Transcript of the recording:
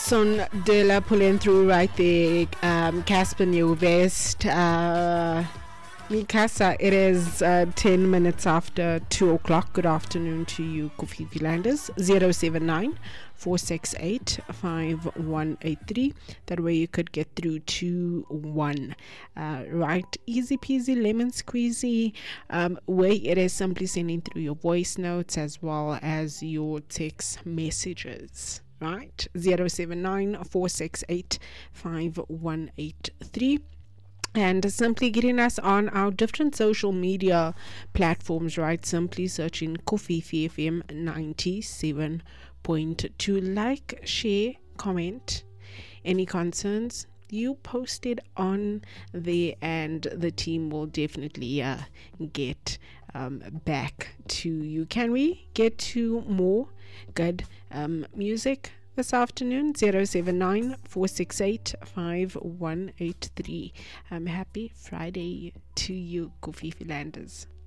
Sondela pulling through right there. Casper New West. Mikasa, it is 10 minutes after 2 o'clock. Good afternoon to you, Kofifi Landers. 079 468 5183. That way you could get through to 1. Right, easy peasy, lemon squeezy. Way it is simply sending through your voice notes as well as your text messages. Right, 079 468 5183. And simply getting us on our different social media platforms, right? Simply searching Kofifi FM 97.2. Like, share, comment. Any concerns, you post it on there, and the team will definitely get back to you. Can we get to more good music this afternoon? 079 468 5183. Happy Friday to you, Kofifi Landers.